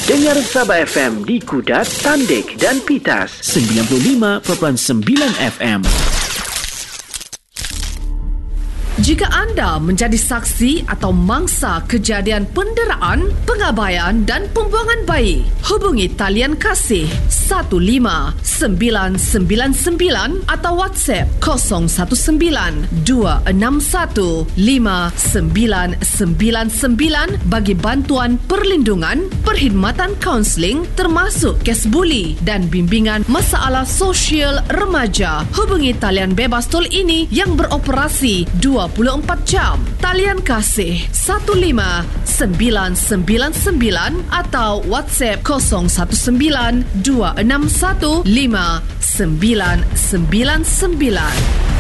Dengar Sabah FM di Kudat, Tandik dan Pitas 95.9 FM. Jika anda menjadi saksi atau mangsa kejadian penderaan, pengabaian dan pembuangan bayi, hubungi talian kasih 15999 atau WhatsApp 019-261-5999 bagi bantuan perlindungan, perkhidmatan kaunseling termasuk kes buli dan bimbingan masalah sosial remaja. Hubungi talian bebas tol ini yang beroperasi 24 jam. Talian kasih 15999 atau WhatsApp 019-261-5999.